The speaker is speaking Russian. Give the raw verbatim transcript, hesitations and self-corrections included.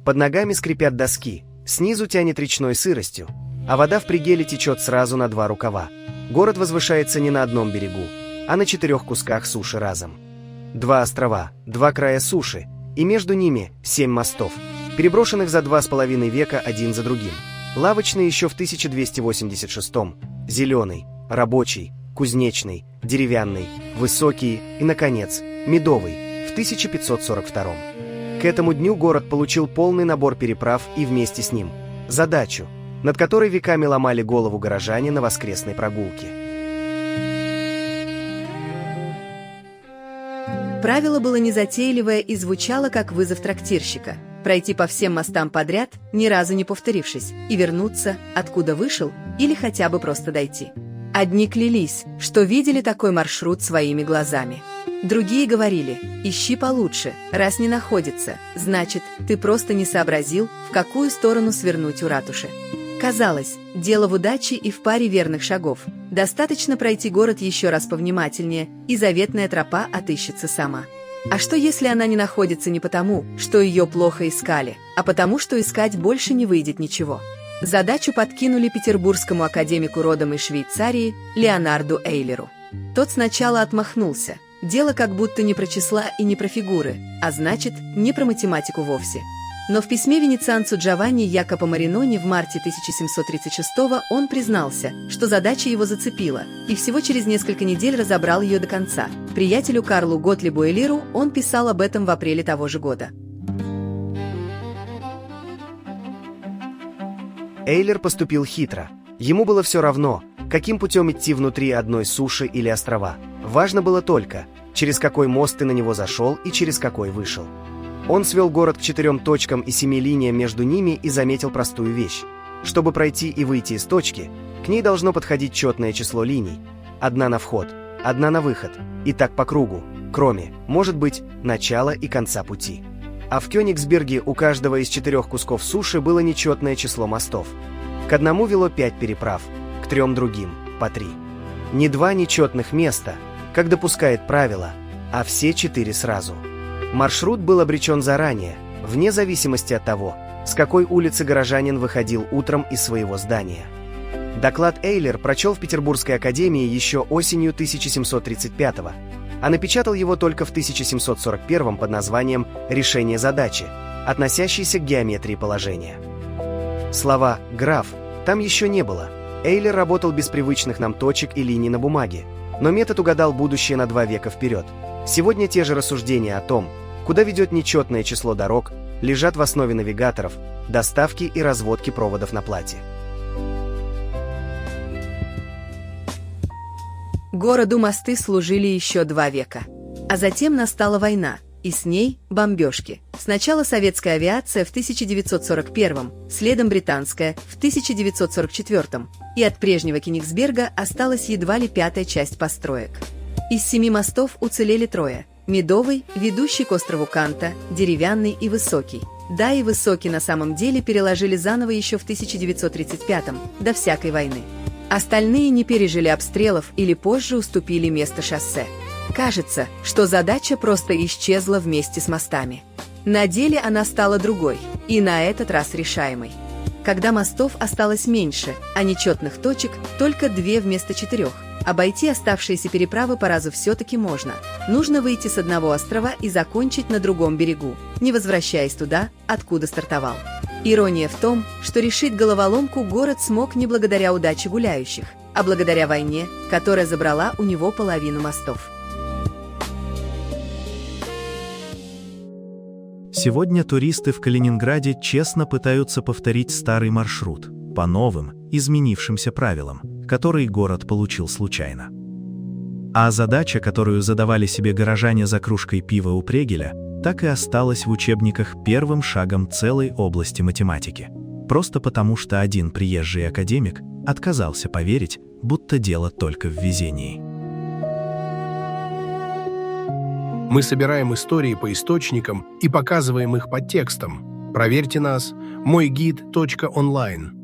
Под ногами скрипят доски, снизу тянет речной сыростью, а вода в Пригеле течет сразу на два рукава. Город возвышается не на одном берегу, а на четырех кусках суши разом. Два острова, два края суши, и между ними семь мостов, переброшенных за два с половиной века один за другим. Лавочный еще в тысяча двести восемьдесят шестом, зеленый, рабочий, кузнечный, деревянный, высокий и, наконец, медовый в тысяча пятьсот сорок втором. К этому дню город получил полный набор переправ и вместе с ним задачу, над которой веками ломали голову горожане на воскресной прогулке. Правило было незатейливое и звучало как вызов трактирщика – пройти по всем мостам подряд, ни разу не повторившись, и вернуться, откуда вышел, или хотя бы просто дойти. Одни клялись, что видели такой маршрут своими глазами. Другие говорили: ищи получше, раз не находится, значит, ты просто не сообразил, в какую сторону свернуть у ратуши. Казалось, дело в удаче и в паре верных шагов. Достаточно пройти город еще раз повнимательнее, и заветная тропа отыщется сама. А что, если она не находится не потому, что ее плохо искали, а потому, что искать больше не выйдет ничего? Задачу подкинули петербургскому академику родом из Швейцарии Леонарду Эйлеру. Тот сначала отмахнулся. Дело как будто не про числа и не про фигуры, а значит, не про математику вовсе. Но в письме венецианцу Джованни Якопо Маринони в марте тысяча семьсот тридцать шестого он признался, что задача его зацепила, и всего через несколько недель разобрал ее до конца. Приятелю Карлу Готлибу Эйлеру он писал об этом в апреле того же года. Эйлер поступил хитро. Ему было все равно, каким путем идти внутри одной суши или острова. Важно было только, через какой мост ты на него зашел и через какой вышел. Он свел город к четырем точкам и семи линиям между ними и заметил простую вещь. Чтобы пройти и выйти из точки, к ней должно подходить четное число линий. Одна на вход, одна на выход, и так по кругу, кроме, может быть, начала и конца пути. А в Кёнигсберге у каждого из четырех кусков суши было нечетное число мостов. К одному вело пять переправ, к трем другим – по три. Не два нечетных места, как допускает правило, а все четыре сразу. Маршрут был обречен заранее, вне зависимости от того, с какой улицы горожанин выходил утром из своего здания. Доклад Эйлер прочел в Петербургской академии еще осенью тысяча семьсот тридцать пятого, а напечатал его только в тысяча семьсот сорок первом под названием «Решение задачи», относящейся к геометрии положения. Слова «граф» там еще не было. Эйлер работал без привычных нам точек и линий на бумаге, но метод угадал будущее на два века вперед. Сегодня те же рассуждения о том, куда ведет нечетное число дорог, лежат в основе навигаторов, доставки и разводки проводов на плате. Городу мосты служили еще два века. А затем настала война, и с ней бомбежки. Сначала советская авиация в тысяча девятьсот сорок первом, следом британская в тысяча девятьсот сорок четвёртом, и от прежнего Кёнигсберга осталась едва ли пятая часть построек. Из семи мостов уцелели трое. Медовый, ведущий к острову Канта, деревянный и высокий. Да, и высокий на самом деле переложили заново еще в тысяча девятьсот тридцать пятом, до всякой войны. Остальные не пережили обстрелов или позже уступили место шоссе. Кажется, что задача просто исчезла вместе с мостами. На деле она стала другой, и на этот раз решаемой. Когда мостов осталось меньше, а нечетных точек только две вместо четырех, обойти оставшиеся переправы по разу все-таки можно. Нужно выйти с одного острова и закончить на другом берегу, не возвращаясь туда, откуда стартовал. Ирония в том, что решить головоломку город смог не благодаря удаче гуляющих, а благодаря войне, которая забрала у него половину мостов. Сегодня туристы в Калининграде честно пытаются повторить старый маршрут по новым, изменившимся правилам, которые город получил случайно. А задача, которую задавали себе горожане за кружкой пива у Прегеля, так и осталась в учебниках первым шагом целой области математики. Просто потому, что один приезжий академик отказался поверить, будто дело только в везении. Мы собираем истории по источникам и показываем их под текстом. Проверьте нас мой гид точка онлайн.